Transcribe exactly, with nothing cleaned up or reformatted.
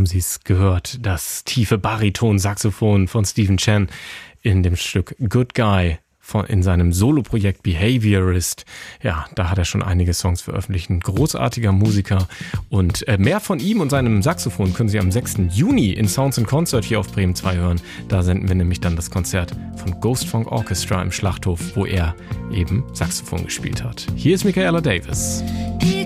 haben Sie es gehört, das tiefe Bariton-Saxophon von Stephen Chen in dem Stück Good Guy von, in seinem Soloprojekt Behaviorist. Ja, da hat er schon einige Songs veröffentlicht. Ein großartiger Musiker. Und äh, mehr von ihm und seinem Saxophon können Sie am sechsten Juni in Sounds and Concert hier auf Bremen zwei hören. Da senden wir nämlich dann das Konzert von Ghost Funk Orchestra im Schlachthof, wo er eben Saxophon gespielt hat. Hier ist Michaela Davis.